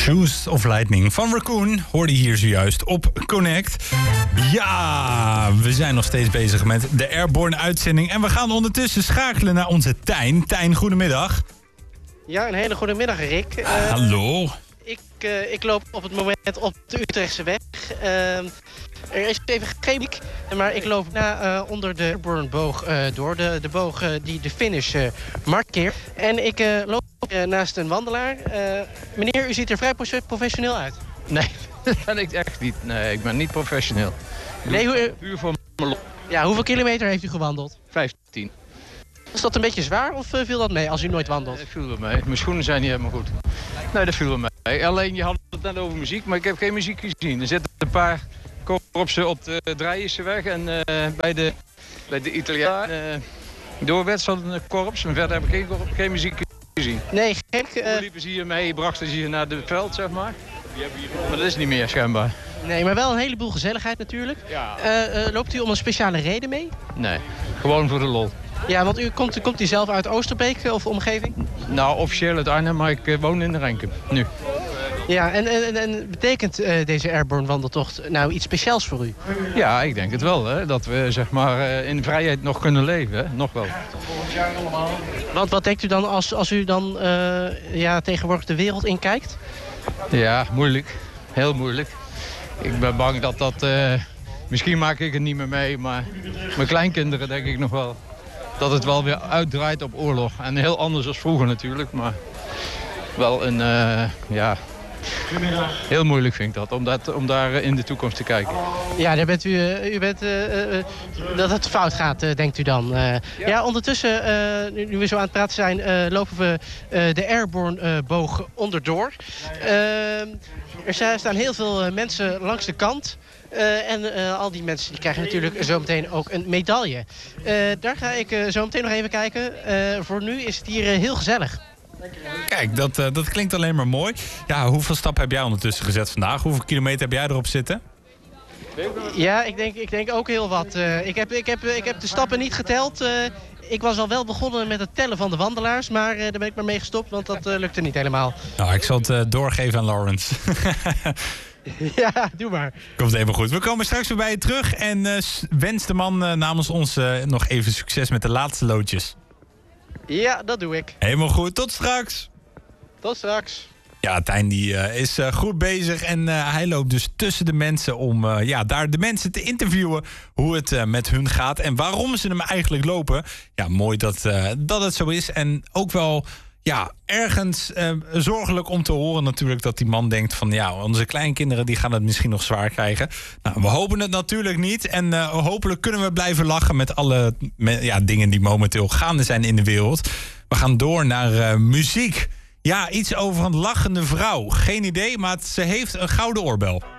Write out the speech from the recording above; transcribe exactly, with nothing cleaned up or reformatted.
Shoes of Lightning van Raccoon hoorde je hier zojuist op Connect. Ja, we zijn nog steeds bezig met de Airborne uitzending. En we gaan ondertussen schakelen naar onze Tijn. Tijn, goedemiddag. Ja, een hele goede middag, Rick. Uh, Hallo. Ik, uh, ik loop op het moment op de Utrechtse weg. Uh, er is even geen muziek, maar ik loop na, uh, onder de Airborne boog uh, door. De, de boog uh, die de finish uh, markeert. En ik uh, loop uh, naast een wandelaar. Uh, meneer, u ziet er vrij professioneel uit. Nee, dat ben ik echt niet. Nee, ik ben niet professioneel. Nee, hoe, puur voor mijn lol. Ja, hoeveel kilometer heeft u gewandeld? vijftien. Was dat een beetje zwaar of uh, viel dat mee als u nooit wandelt? Nee, dat viel wel mee. Mijn schoenen zijn niet helemaal goed. Nee, dat viel wel mee. Alleen, je had het net over muziek, maar ik heb geen muziek gezien. Er zitten een paar korpsen op de Drijische weg en uh, bij de, bij de Italianen uh, doorwets hadden een korps. En verder heb ik geen, korp, geen muziek gezien. Nee, gek. Uh... Hoe liepen ze hier mee, brachten ze hier naar het veld, zeg maar. Maar dat is niet meer, schijnbaar. Nee, maar wel een heleboel gezelligheid natuurlijk. Ja. Uh, uh, loopt u om een speciale reden mee? Nee, gewoon voor de lol. Ja, want u komt, komt u zelf uit Oosterbeek of omgeving? Nou, officieel uit Arnhem, maar ik uh, woon in de Renkum, nu. Ja, en, en, en betekent uh, deze Airborne wandeltocht nou iets speciaals voor u? Ja, ik denk het wel, hè. Dat we zeg maar uh, in vrijheid nog kunnen leven, hè. Nog wel. Want wat denkt u dan als, als u dan uh, ja, tegenwoordig de wereld inkijkt? Ja, moeilijk. Heel moeilijk. Ik ben bang dat dat... Uh, misschien maak ik het niet meer mee, maar mijn kleinkinderen denk ik nog wel. Dat het wel weer uitdraait op oorlog. En heel anders dan vroeger natuurlijk, maar wel een, uh, ja... Heel moeilijk vind ik dat, om, dat, om daar in de toekomst te kijken. Ja, daar bent u, u bent, uh, uh, dat het fout gaat, uh, denkt u dan. Uh, ja. ja, ondertussen, uh, nu, nu we zo aan het praten zijn, uh, lopen we uh, de Airborne uh, boog onderdoor. Uh, er staan heel veel uh, mensen langs de kant. Uh, en uh, al die mensen die krijgen natuurlijk zometeen ook een medaille. Uh, daar ga ik uh, zo meteen nog even kijken. Uh, voor nu is het hier uh, heel gezellig. Kijk, dat, uh, dat klinkt alleen maar mooi. Ja, hoeveel stappen heb jij ondertussen gezet vandaag? Hoeveel kilometer heb jij erop zitten? Ja, ik denk, ik denk ook heel wat. Uh, ik, heb, ik, heb, ik heb de stappen niet geteld. Uh, ik was al wel begonnen met het tellen van de wandelaars. Maar uh, daar ben ik maar mee gestopt, want dat uh, lukte niet helemaal. Nou, ik zal het uh, doorgeven aan Lawrence. Ja, doe maar. Komt helemaal goed. We komen straks weer bij je terug. En uh, wens de man uh, namens ons uh, nog even succes met de laatste loodjes. Ja, dat doe ik. Helemaal goed. Tot straks. Tot straks. Ja, Tijn die, uh, is uh, goed bezig en uh, hij loopt dus tussen de mensen om uh, ja, daar de mensen te interviewen hoe het uh, met hun gaat en waarom ze hem eigenlijk lopen. Ja, mooi dat, uh, dat het zo is en ook wel ja, ergens uh, zorgelijk om te horen natuurlijk dat die man denkt van ja, onze kleinkinderen die gaan het misschien nog zwaar krijgen. Nou, we hopen het natuurlijk niet en uh, hopelijk kunnen we blijven lachen met alle met, ja, dingen die momenteel gaande zijn in de wereld. We gaan door naar uh, muziek. Ja, iets over een lachende vrouw. Geen idee, maar ze heeft een gouden oorbel.